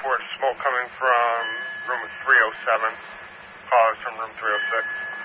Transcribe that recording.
report smoke coming from room 307. Callers from room 306.